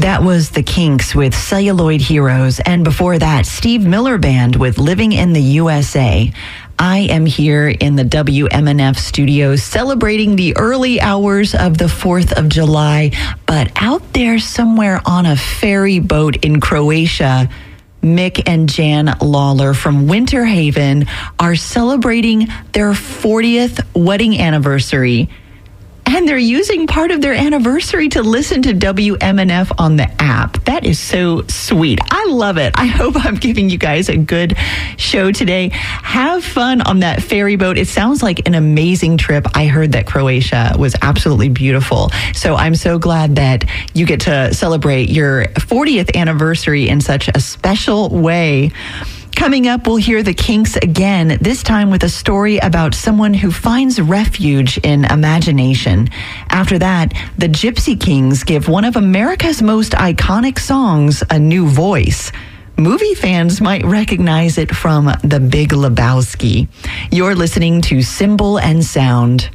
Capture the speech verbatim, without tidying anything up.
That was The Kinks with Celluloid Heroes, and before that, Steve Miller Band with Living in the U S A. I am here in the W M N F studios celebrating the early hours of the fourth of July, but out there somewhere on a ferry boat in Croatia, Mick and Jan Lawler from Winter Haven are celebrating their fortieth wedding anniversary. And they're using part of their anniversary to listen to W M N F on the app. That is so sweet. I love it. I hope I'm giving you guys a good show today. Have fun on that ferry boat. It sounds like an amazing trip. I heard that Croatia was absolutely beautiful. So I'm so glad that you get to celebrate your fortieth anniversary in such a special way. Coming up, we'll hear the Kinks again, this time with a story about someone who finds refuge in imagination. After that, the Gypsy Kings give one of America's most iconic songs a new voice. Movie fans might recognize it from The Big Lebowski. You're listening to Symbol and Sound.